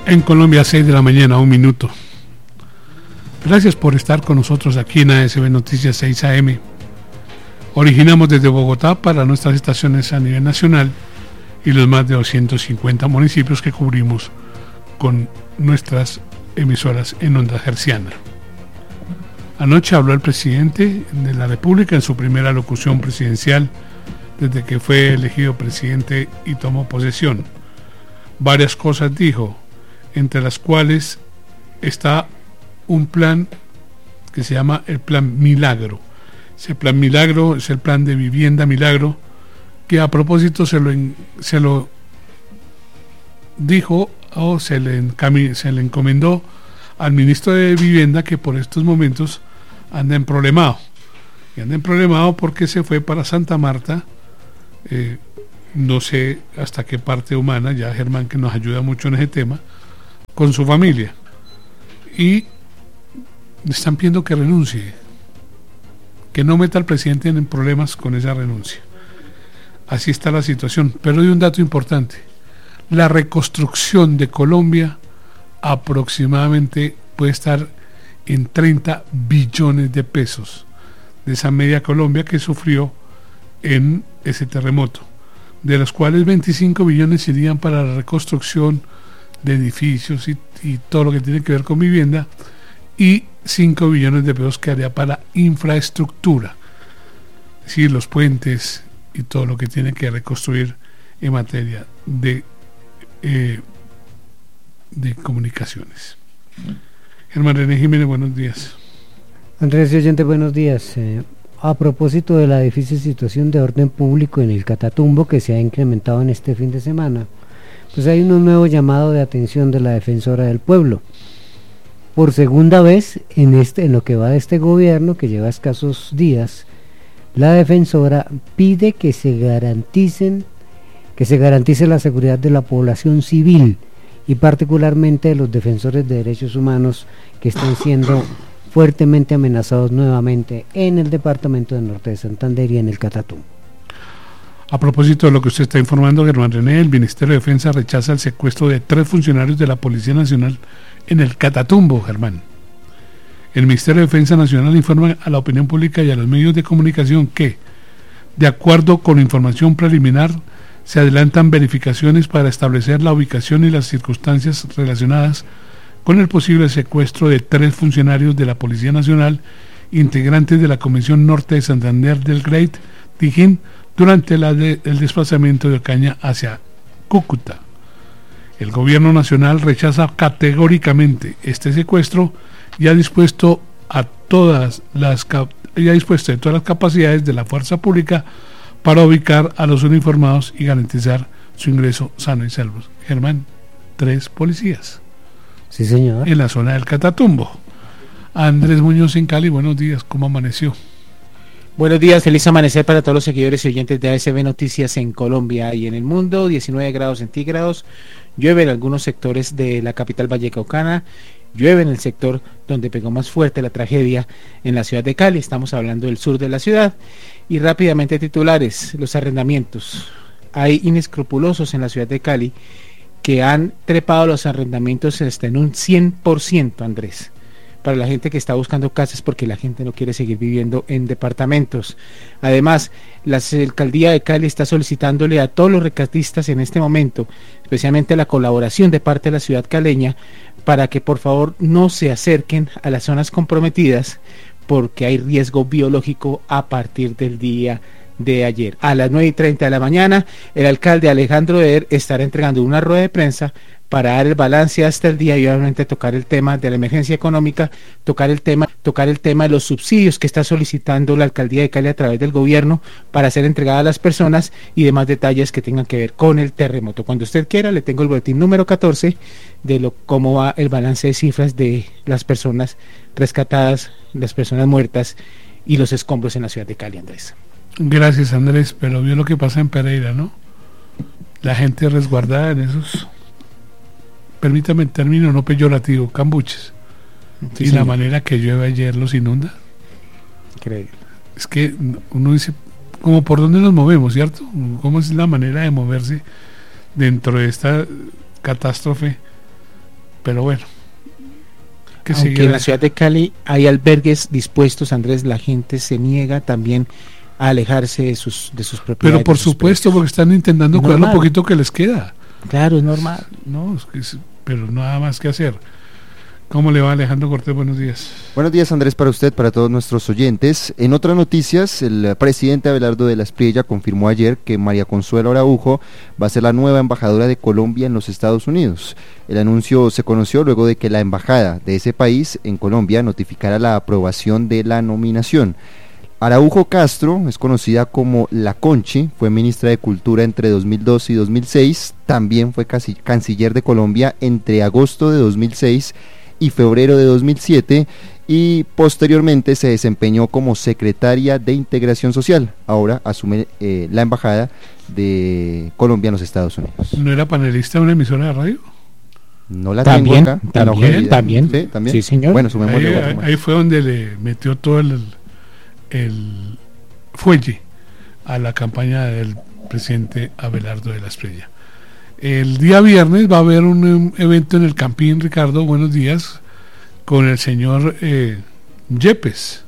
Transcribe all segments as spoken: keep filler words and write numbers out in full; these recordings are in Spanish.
En Colombia, seis de la mañana, un minuto. Gracias por estar con nosotros aquí en A S B Noticias seis A M. Originamos desde Bogotá para nuestras estaciones a nivel nacional y los más de doscientos cincuenta municipios que cubrimos con nuestras emisoras en onda hertziana. Anoche habló el presidente de la República en su primera locución presidencial desde que fue elegido presidente y tomó posesión. Varias cosas dijo, entre las cuales está un plan que se llama el Plan Milagro. Ese Plan Milagro es el plan de vivienda Milagro, que a propósito se lo, se lo dijo o se le, encami, se le encomendó al ministro de Vivienda, que por estos momentos anda en problemado. Y anda en problemado porque se fue para Santa Marta, eh, no sé hasta qué parte humana, ya Germán que nos ayuda mucho en ese tema, con su familia. Y le están pidiendo que renuncie, que no meta al presidente en problemas con esa renuncia. Así está la situación. Pero hay un dato importante: la reconstrucción de Colombia aproximadamente puede estar en treinta billones de pesos de esa media Colombia que sufrió en ese terremoto, de los cuales veinticinco billones irían para la reconstrucción de edificios y, y todo lo que tiene que ver con vivienda, y cinco billones de pesos que haría para infraestructura, es decir, los puentes y todo lo que tiene que reconstruir en materia de eh, de comunicaciones. Germán René Jiménez, buenos días. Andrés y oyente, buenos días. Eh, a propósito de la difícil situación de orden público en el Catatumbo que se ha incrementado en este fin de semana, pues hay un nuevo llamado de atención de la Defensora del Pueblo. Por segunda vez en, este, en lo que va de este gobierno, que lleva escasos días, la Defensora pide que se garanticen, que se garantice la seguridad de la población civil y particularmente de los defensores de derechos humanos que están siendo fuertemente amenazados nuevamente en el departamento del Norte de Santander y en el Catatumbo. A propósito de lo que usted está informando, Germán René, el Ministerio de Defensa rechaza el secuestro de tres funcionarios de la Policía Nacional en el Catatumbo, Germán. El Ministerio de Defensa Nacional informa a la opinión pública y a los medios de comunicación que, de acuerdo con información preliminar, se adelantan verificaciones para establecer la ubicación y las circunstancias relacionadas con el posible secuestro de tres funcionarios de la Policía Nacional, integrantes de la Convención Norte de Santander del Great Dijín, durante la de, el desplazamiento de Ocaña hacia Cúcuta. El gobierno nacional rechaza categóricamente este secuestro y ha dispuesto a todas las y ha dispuesto de todas las capacidades de la fuerza pública para ubicar a los uniformados y garantizar su ingreso sano y salvo. Germán, tres policías. Sí, señor. En la zona del Catatumbo. Andrés Muñoz en Cali, buenos días, ¿cómo amaneció? Buenos días, feliz amanecer para todos los seguidores y oyentes de A S B Noticias en Colombia y en el mundo. Diecinueve grados centígrados, llueve en algunos sectores de la capital vallecaucana, llueve en el sector donde pegó más fuerte la tragedia en la ciudad de Cali, estamos hablando del sur de la ciudad. Y rápidamente titulares, los arrendamientos. Hay inescrupulosos en la ciudad de Cali que han trepado los arrendamientos hasta en un cien por ciento, Andrés, para la gente que está buscando casas porque la gente no quiere seguir viviendo en departamentos. Además, la alcaldía de Cali está solicitándole a todos los rescatistas en este momento, especialmente la colaboración de parte de la ciudad caleña, para que por favor no se acerquen a las zonas comprometidas porque hay riesgo biológico a partir del día de ayer. A las nueve y treinta de la mañana, el alcalde Alejandro Eder estará entregando una rueda de prensa para dar el balance hasta el día y obviamente tocar el tema de la emergencia económica, tocar el tema, tocar el tema de los subsidios que está solicitando la alcaldía de Cali a través del gobierno para ser entregada a las personas y demás detalles que tengan que ver con el terremoto. Cuando usted quiera, le tengo el boletín número catorce de lo cómo va el balance de cifras de las personas rescatadas, las personas muertas y los escombros en la ciudad de Cali, Andrés. Gracias, Andrés, pero vio lo que pasa en Pereira, ¿no? La gente resguardada en esos, permítame el término no peyorativo, cambuches. Sí, y señor. La manera que llueve ayer los inunda. Increíble. Es que uno dice, como por dónde nos movemos, ¿cierto? ¿Cómo es la manera de moverse dentro de esta catástrofe pero bueno. Que Aunque en la ciudad de Cali hay albergues dispuestos, Andrés, la gente se niega también a alejarse de sus de sus propiedades. Pero por supuesto, porque están intentando cuidar lo poquito que les queda. Claro, es normal. No, es que es, pero nada más que hacer. ¿Cómo le va, Alejandro Cortés? Buenos días. Buenos días, Andrés, para usted, para todos nuestros oyentes. En otras noticias, el presidente Abelardo de la Espriella confirmó ayer que María Consuelo Araujo va a ser la nueva embajadora de Colombia en los Estados Unidos. El anuncio se conoció luego de que la embajada de ese país en Colombia notificara la aprobación de la nominación. Araujo Castro es conocida como La Conchi, fue ministra de Cultura entre dos mil dos y dos mil seis, también fue casi canciller de Colombia entre agosto de dos mil seis y febrero de dos mil siete, y posteriormente se desempeñó como secretaria de Integración Social. Ahora asume eh, la embajada de Colombia en los Estados Unidos. ¿No era panelista de una emisora de radio? No la ¿También? tengo acá. ¿También? ¿También? ¿Sí? ¿También? Sí, señor. Bueno, sumémosle. Ahí, Bueno, ahí, ahí fue donde le metió todo el, el fuelle a la campaña del presidente Abelardo de la Espriella. El día viernes va a haber un, un evento en el Campín, Ricardo, buenos días, con el señor eh, Yepes.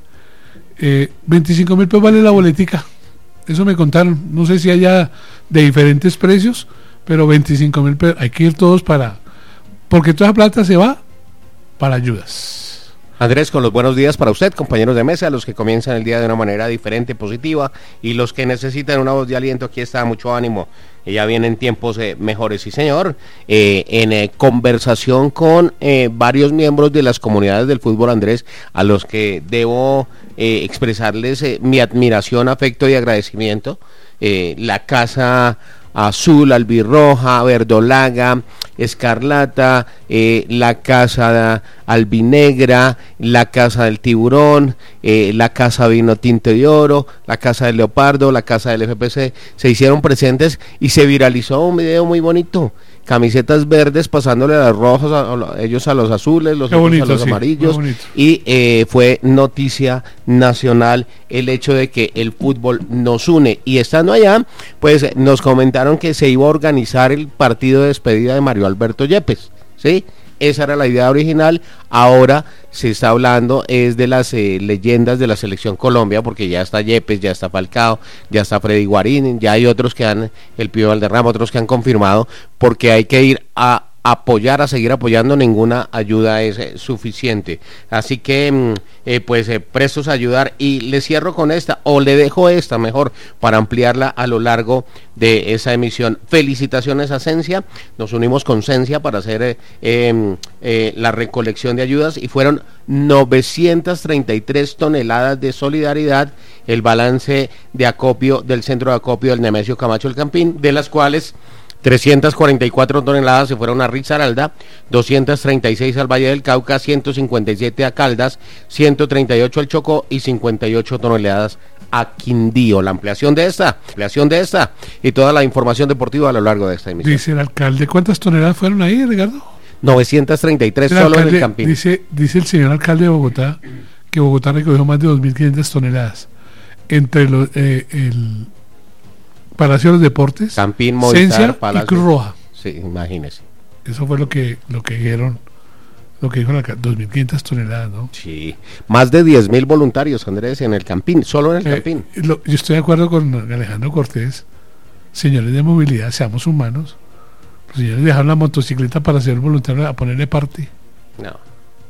Eh, veinticinco mil pesos vale la boletica, eso me contaron, no sé si haya de diferentes precios, pero veinticinco mil pesos, hay que ir todos para, porque toda esa plata se va para ayudas. Andrés, con los buenos días para usted, compañeros de mesa, los que comienzan el día de una manera diferente, positiva, y los que necesitan una voz de aliento, aquí está, mucho ánimo, y ya vienen tiempos eh, mejores, sí señor, eh, en eh, conversación con eh, varios miembros de las comunidades del fútbol, Andrés, a los que debo eh, expresarles eh, mi admiración, afecto y agradecimiento. eh, la Casa Azul, Albirroja, Verdolaga, Escarlata, eh, la Casa Albinegra, la Casa del Tiburón, eh, la Casa Vino Tinto y Oro, la Casa del Leopardo, la Casa del F P C, se hicieron presentes y se viralizó un video muy bonito. Camisetas verdes pasándole a los rojos, a, a ellos a los azules, los qué otros bonito, a los sí, amarillos, y eh, fue noticia nacional el hecho de que el fútbol nos une. Y estando allá, pues nos comentaron que se iba a organizar el partido de despedida de Mario Alberto Yepes, ¿sí? Esa era la idea original. Ahora se está hablando es de las eh, leyendas de la selección Colombia, porque ya está Yepes, ya está Falcao, ya está Freddy Guarín, ya hay otros que han, el Pío Valderrama, otros que han confirmado, porque hay que ir a apoyar, a seguir apoyando, ninguna ayuda es eh, suficiente. Así que, eh, pues, eh, prestos a ayudar. Y le cierro con esta, o le dejo esta mejor, para ampliarla a lo largo de esa emisión. Felicitaciones a Cencia, nos unimos con Cencia para hacer eh, eh, eh, la recolección de ayudas, y fueron novecientas treinta y tres toneladas de solidaridad, el balance de acopio del centro de acopio del Nemesio Camacho El Campín, de las cuales trescientas cuarenta y cuatro toneladas se fueron a Risaralda, doscientas treinta y seis al Valle del Cauca, ciento cincuenta y siete a Caldas, ciento treinta y ocho al Chocó y cincuenta y ocho toneladas a Quindío. La ampliación de esta, ampliación de esta y toda la información deportiva a lo largo de esta emisión. Dice el alcalde, ¿cuántas toneladas fueron ahí, Ricardo? novecientas treinta y tres El solo alcalde, en el Campín. Dice, dice el señor alcalde de Bogotá que Bogotá recogió más de dos mil quinientas toneladas entre los, eh, el Palacio de los Deportes, Campín, Movistar, Cencia Palacio y Cruz Roja. Sí, imagínese. Eso fue lo que lo que dijeron, lo que dijo la dos mil quinientas toneladas, ¿no? Sí, más de diez mil voluntarios, Andrés, en el Campín, solo en el Eh, Campín. lo- yo estoy de acuerdo con Alejandro Cortés, señores de movilidad, seamos humanos. Los señores dejaron la motocicleta para ser voluntarios, a ponerle parte, No.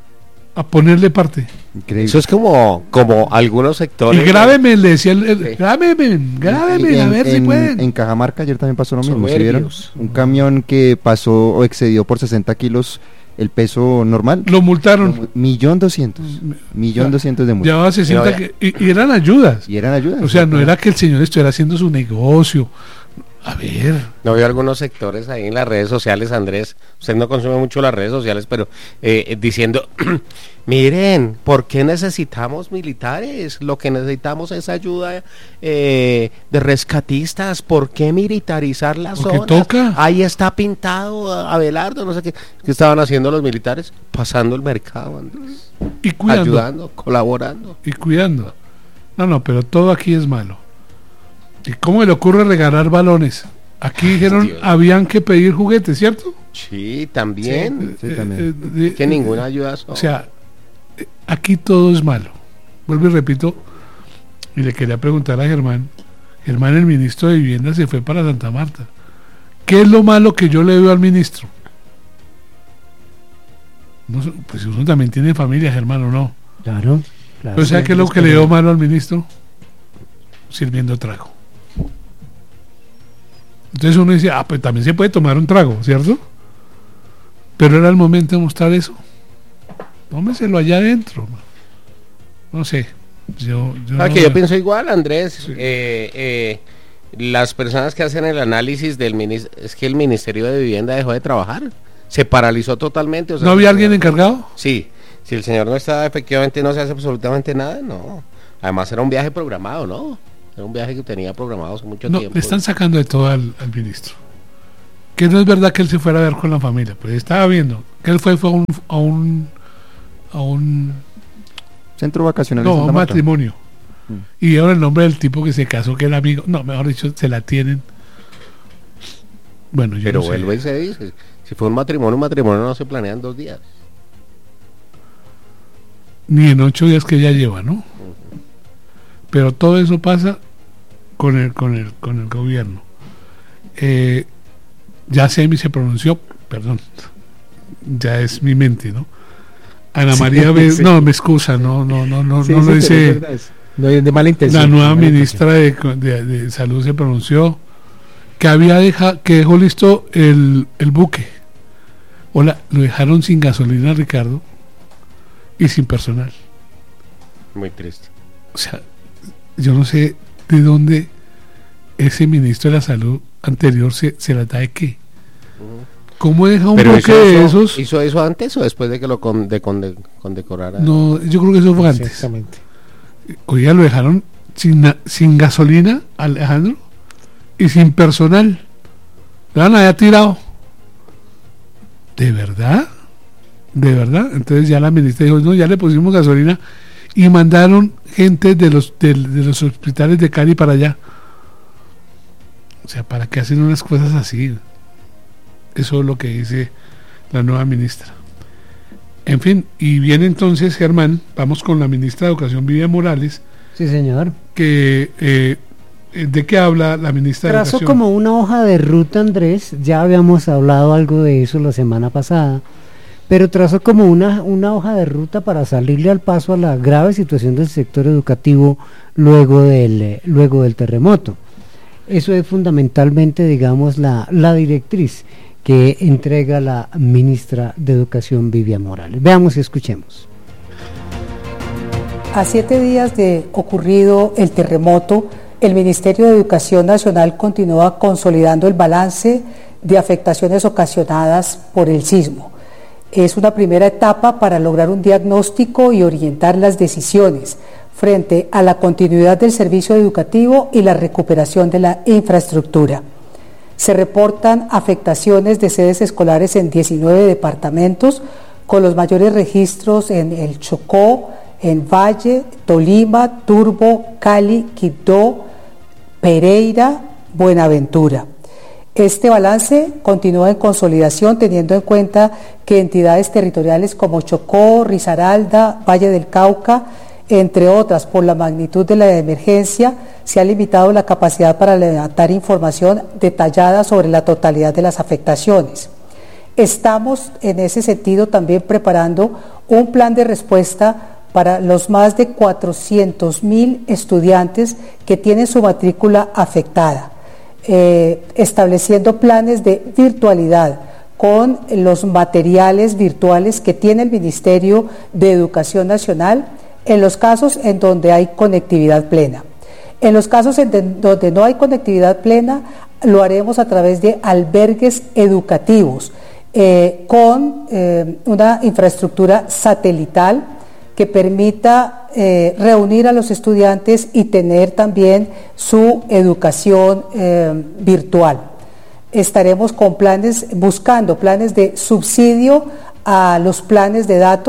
a ponerle parte. Increíble. Eso es como, como algunos sectores. Y grábeme, le decía, el, el- Sí. grábeme, grábeme, a En- ver si en, pueden. en Cajamarca ayer también pasó lo mismo, ¿sí Soberbios. vieron? Un camión que pasó o excedió por sesenta kilos el peso normal. Lo multaron. Millón doscientos. Millón doscientos de multa. Llevaba sesenta No, que- y, y eran ayudas. Y eran ayudas. O sea, no era que el señor estuviera haciendo su negocio. A ver, No veo algunos sectores ahí en las redes sociales, Andrés. Usted no consume mucho las redes sociales, pero eh, eh, diciendo, miren, ¿por qué necesitamos militares? Lo que necesitamos es ayuda eh, de rescatistas. ¿Por qué militarizar las Porque zonas? toca. Ahí está pintado Abelardo, no sé qué. ¿Qué estaban haciendo los militares? Pasando el mercado, Andrés. y cuidando. Ayudando, colaborando. Y cuidando. No, no, pero todo aquí es malo. ¿Y cómo le ocurre regalar balones? Aquí dijeron, Dios. habían que pedir juguetes, ¿cierto? Sí, también. Sí, también. Eh, eh, que eh, ninguna ayuda. So. O sea, eh, aquí todo es malo. Vuelvo y repito, y le quería preguntar a Germán. Germán, el ministro de Vivienda, se fue para Santa Marta. ¿Qué es lo malo que yo le veo al ministro? No, pues uno también tiene familia, Germán, ¿o no? Claro, claro. O sea, ¿qué es lo que le veo malo al ministro? Sirviendo trago. Entonces uno dice, ah, pues también se puede tomar un trago, ¿cierto? Pero era el momento de mostrar eso. Tómeselo allá adentro. No sé. Yo, yo ah, no que yo veo. pienso igual, Andrés. Sí. Eh, eh, las personas que hacen el análisis del ministerio, es que el Ministerio de Vivienda dejó de trabajar. Se paralizó totalmente. O sea, ¿No había el alguien señor- encargado? Sí, si el señor no está, efectivamente no se hace absolutamente nada, no. Además era un viaje programado, ¿no? Era un viaje que tenía programado hace mucho No, tiempo. le están sacando de todo al, al ministro. Que no es verdad que él se fuera a ver con la familia, pues estaba viendo que él fue, fue a un a un, a un Centro vacacional de no, a Santa un Marta. matrimonio. Mm. Y ahora el nombre del tipo que se casó, que era amigo, no, mejor dicho, se la tienen. Bueno, yo Pero no sé. vuelve y se dice, si fue un matrimonio, un matrimonio no se planea en dos días. Ni en ocho días que ella lleva, ¿no? Pero todo eso pasa con el con el con el gobierno. Eh, ya Semi se pronunció, perdón, ya es mi mente, ¿no? Ana María, Be- sí. no, me excusa, no, no, no, no, Sí, no sí, lo pero dice. es verdad, es- no es de mala intención. La nueva de mala ministra de, de- de Salud se pronunció que había deja, que dejó listo el, el buque. Hola, lo dejaron sin gasolina, Ricardo, y sin personal. Muy triste. O sea, yo no sé de dónde ese ministro de la Salud anterior se, se la da de qué. ¿Cómo deja un Pero buque hizo de eso, esos? ¿hizo eso antes o después de que lo con, de, conde- condecorara? No, yo creo que eso fue Sí, antes. exactamente. Oiga, lo dejaron sin, na- sin gasolina, Alejandro, y sin personal. Lo han allá tirado. ¿De verdad? ¿De verdad? Entonces ya la ministra dijo, no, ya le pusimos gasolina y mandaron gente de los de, de los hospitales de Cali para allá. O sea, ¿para qué hacen unas cosas así? Eso es lo que dice la nueva ministra. En fin, y viene entonces, Germán, vamos con la ministra de Educación, Vivian Morales, Sí, señor. que eh, ¿de qué habla la ministra de Trazó Educación? como una hoja de ruta, Andrés, ya habíamos hablado algo de eso la semana pasada, pero trazó como una, una hoja de ruta para salirle al paso a la grave situación del sector educativo luego del, eh, luego del terremoto. Eso es fundamentalmente, digamos, la, la directriz que entrega la ministra de Educación, Vivian Morales. Veamos y escuchemos. A siete días de ocurrido el terremoto, el Ministerio de Educación Nacional continúa consolidando el balance de afectaciones ocasionadas por el sismo. Es una primera etapa para lograr un diagnóstico y orientar las decisiones frente a la continuidad del servicio educativo y la recuperación de la infraestructura. Se reportan afectaciones de sedes escolares en diecinueve departamentos, con los mayores registros en el Chocó, en Valle, Tolima, Turbo, Cali, Quibdó, Pereira, Buenaventura. Este balance continúa en consolidación teniendo en cuenta que entidades territoriales como Chocó, Risaralda, Valle del Cauca, entre otras, por la magnitud de la emergencia, se ha limitado la capacidad para levantar información detallada sobre la totalidad de las afectaciones. Estamos en ese sentido también preparando un plan de respuesta para los más de cuatrocientos mil estudiantes que tienen su matrícula afectada, eh, estableciendo planes de virtualidad con los materiales virtuales que tiene el Ministerio de Educación Nacional en los casos en donde hay conectividad plena. En los casos en de, donde no hay conectividad plena, lo haremos a través de albergues educativos eh, con eh, una infraestructura satelital que permita eh, reunir a los estudiantes y tener también su educación eh, virtual. Estaremos con planes, buscando planes de subsidio a los planes de datos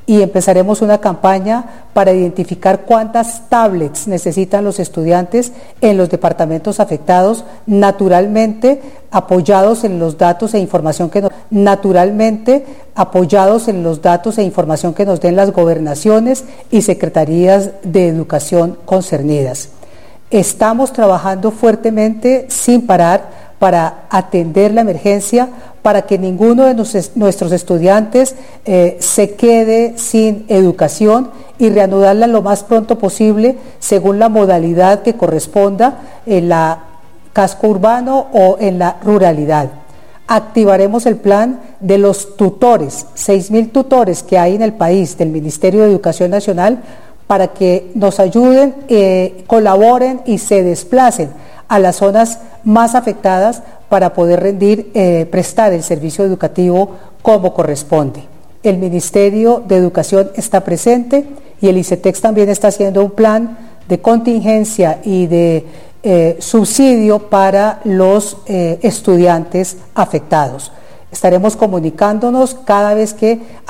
y empezaremos una campaña para identificar cuántas tablets necesitan los estudiantes en los departamentos afectados, naturalmente apoyados en los datos e información que nos, naturalmente apoyados en los datos e información que nos den las gobernaciones y secretarías de educación concernidas. Estamos trabajando fuertemente sin parar para atender la emergencia, para que ninguno de nuestros estudiantes eh, se quede sin educación y reanudarla lo más pronto posible según la modalidad que corresponda en la casco urbano o en la ruralidad. Activaremos el plan de los tutores, seis mil tutores que hay en el país del Ministerio de Educación Nacional, para que nos ayuden, eh, colaboren y se desplacen a las zonas más afectadas para poder rendir, eh, prestar el servicio educativo como corresponde. El Ministerio de Educación está presente y el ICETEX también está haciendo un plan de contingencia y de eh, subsidio para los eh, estudiantes afectados. Estaremos comunicándonos cada vez que